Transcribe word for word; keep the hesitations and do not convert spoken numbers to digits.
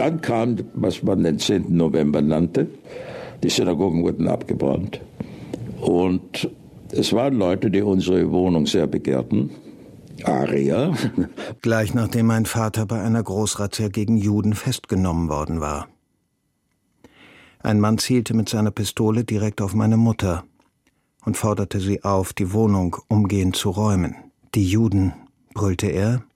Dann kam, was man den zehnten November nannte. Die Synagogen wurden abgebrannt. Und es waren Leute, die unsere Wohnung sehr begehrten. Arier. Gleich nachdem mein Vater bei einer Großrazzia gegen Juden festgenommen worden war. Ein Mann zielte mit seiner Pistole direkt auf meine Mutter und forderte sie auf, die Wohnung umgehend zu räumen. Die Juden, brüllte er,